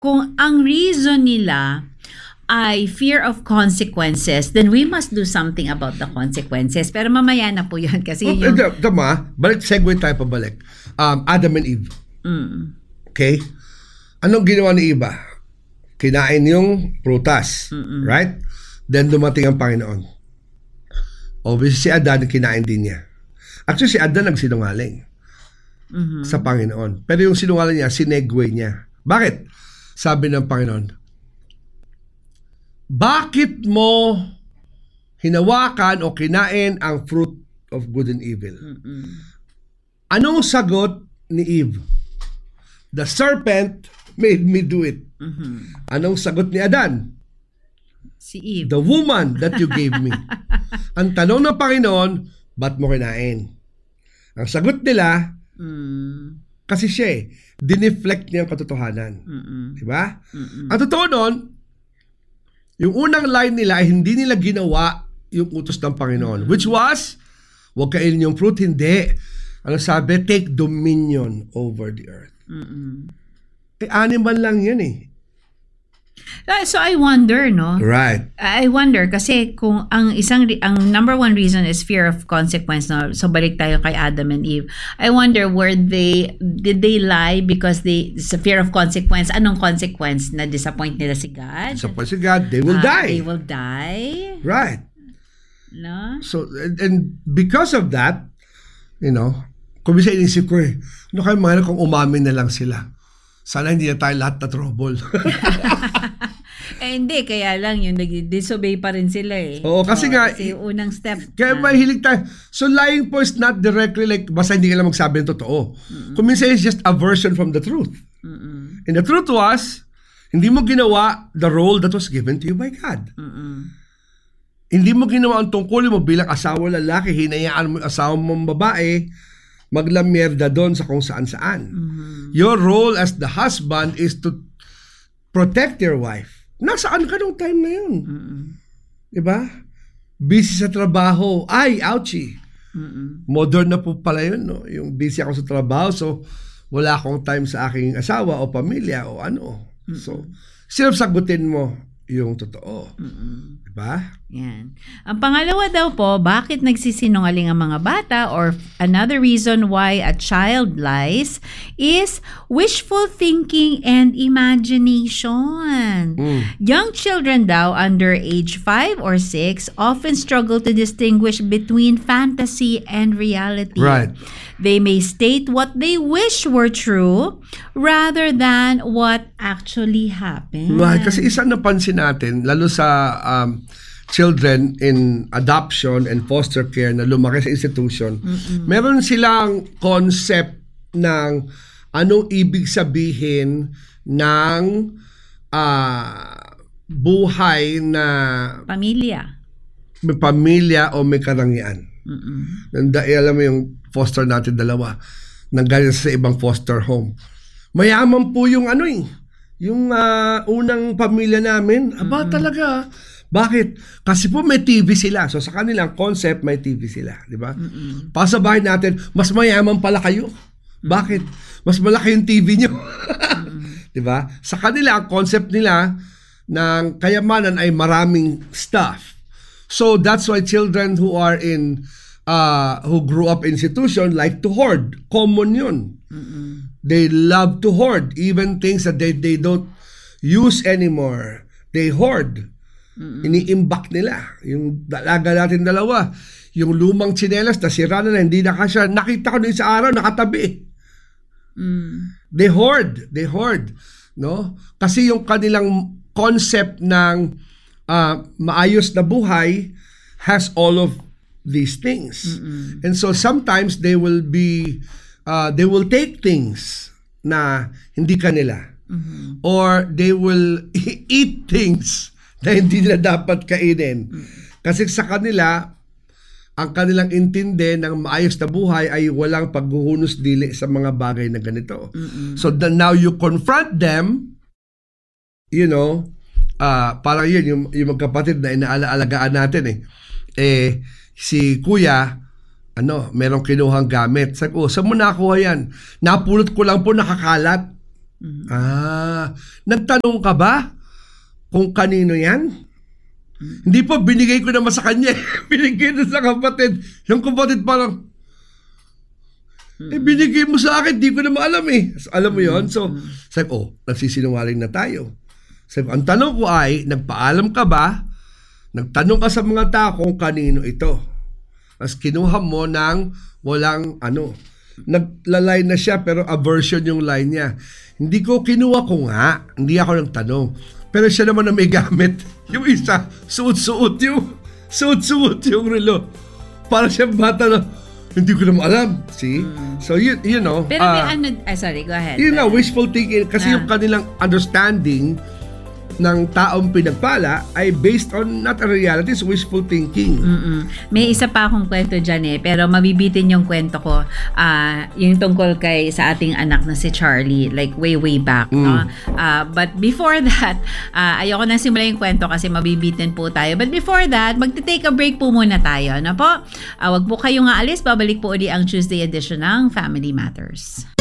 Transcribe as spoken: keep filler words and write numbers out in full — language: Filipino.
kung ang reason nila ay fear of consequences, then we must do something about the consequences. Pero mamaya na po yun kasi Oh, yung... eh, tama, balik, segue tayo pabalik. Um, Adam and Eve. Mm. Okay? Anong ginawa ni Eva? Kinain yung prutas. Mm-mm. Right? Then dumating ang Panginoon. Obviously, si Adan, kinain din niya. Actually, si Adan nagsinungaling Mhm. sa Panginoon. Pero yung sinungaling niya, sinegway niya. Bakit? Sabi ng Panginoon, bakit mo hinawakan o kinain ang fruit of good and evil? Mm-mm. Anong sagot ni Eve? The serpent made me do it. Mhm. Anong sagot ni Adan? Si Eve. The woman that you gave me. Ang tanong ng Panginoon, ba't mo kinain? Ang sagot nila, Mm. kasi siya eh, dineflect niya ang katotohanan. Mm-mm. Diba? Mm-mm. Ang totoo nun, yung unang line nila ay hindi nila ginawa yung utos ng Panginoon. Which was, huwag kainin yung fruit, hindi. Ano sabi? Take dominion over the earth. Mm-mm. Eh, animal lang yan eh. Ah, So I wonder, no? Right. I wonder kasi kung ang isang re- ang number one reason is fear of consequence, no? So balik tayo kay Adam and Eve. I wonder were they did they lie because they sa fear of consequence? Anong consequence na disappoint nila si God? So, pa si God, they will Ah, die. They will die. Right. No? So, and, and because of that, you know, kung bisa inisip ko eh, ano kayo mga kung umamin na lang sila? Sana hindi na tayo lahat na trouble. Eh hindi, kaya lang yung nag-disobey pa rin sila eh. Oo, kasi Oo, nga, kasi yung unang step. Kaya na- mahilig tayo. So, lying po is not directly like, basta hindi ka lang magsabi ng totoo. Kung minsan it's just a version from the truth. Mm-mm. And the truth was, hindi mo ginawa the role that was given to you by God. Mm-mm. Hindi mo ginawa ang tungkulin mo bilang asawa lalaki, hinayaan mo yung asawa mong babae, maglamierda doon sa kung saan-saan. Mhm. Your role as the husband is to protect your wife. Nasaan ka nung time na yun? Mm-mm. Diba? Busy sa trabaho. Ay, ouchie. Mm-mm. Modern na po pala yun, no? Yung busy ako sa trabaho, so wala akong time sa aking asawa o pamilya o ano. So, sinasagutin mo yung totoo. Mm-mm. Diba? Yan. Ang pangalawa daw po, bakit nagsisinungaling ang mga bata or another reason why a child lies is wishful thinking and imagination. Mm. Young children daw under age five or six often struggle to distinguish between fantasy and reality. Right. They may state what they wish were true rather than what actually happened. Right. Kasi isa napansin natin, lalo sa um, children in adoption and foster care na lumaki sa institution, Mm-mm. meron silang concept ng anong ibig sabihin ng ah, buhay na Pamilya. may pamilya o may karangyaan. Mm-mm. Nanda, alam mo yung foster natin dalawa, nanggaling sa ibang foster home. Mayaman po yung ano eh, yung ah, unang pamilya namin. Aba talaga. Bakit? Kasi po may T V sila. So sa kanilang concept, may T V sila. Di ba? Mm-mm. Pa sa bahay natin, mas mayaman pala kayo. Bakit? Mas malaki yung T V nyo. Di ba? Sa kanila, ang concept nila ng kayamanan ay maraming stuff. So that's why children who are in, uh, who grew up in institution like to hoard. Common yun. Mm-mm. They love to hoard. Even things that they, they don't use anymore. They hoard. Iniimbak nila. Yung dalaga natin dalawa, yung lumang tsinelas na sira na na, hindi na kasya. Nakita ko nun sa araw, nakatabi. Mm. They hoard. They hoard. No? Kasi yung kanilang concept ng uh, maayos na buhay has all of these things. Mm-mm. And so sometimes they will be, uh, they will take things na hindi kanila. Mhm. Or they will eat things na hindi nila dapat kainin. Kasi sa kanila, ang kanilang intindi ng maayos na buhay ay walang paghuhunos dili sa mga bagay na ganito. Mm-mm. So the, now you confront them, you know, uh, parang yun, yung, yung magkapatid na inaalagaan natin eh. Eh, si kuya, ano, merong kinuhang gamit. Sabi ko, saan mo nakuha yan? Napulot ko lang po, nakakalat. Mhm. Ah, nagtanong ka ba kung kanino yan? Hindi po, binigay ko naman sa kanya. Binigay na sa kapatid. Yung kapatid parang, eh, binigay mo sa akin, di ko na maalam eh. So, alam mo yon. So, sabi ko, oh, nagsisinungaling na tayo. Sabi ko, ang tanong ko ay, nagpaalam ka ba? Nagtanong ka sa mga tao kung kanino ito. Tapos kinuha mo ng walang ano. Naglalay na siya pero aversion yung line niya. Hindi ko kinuha ko nga. Hindi ako nagtanong. Pero siya naman na may gamit. Yung isa, suot-suot yung suot-suot yung relo. Para siya bata na, hindi ko naman alam. See? Mm. So, you, you know. Pero may uh, ano, ah, sorry, go ahead. You know, wishful thinking. Kasi ah. yung kanilang understanding ng taong pinagpala ay based on not a reality, it's wishful thinking. Mm-mm. May isa pa akong kwento dyan eh, pero mabibitin yung kwento ko, uh, yung tungkol kay sa ating anak na si Charlie, like way, way back. Mm. No? Uh, but before that, uh, ayoko na simulan yung kwento kasi mabibitin po tayo. But before that, magte-take a break po muna tayo. Ano po? Uh, wag po kayong aalis, babalik po uli ang Tuesday edition ng Family Matters.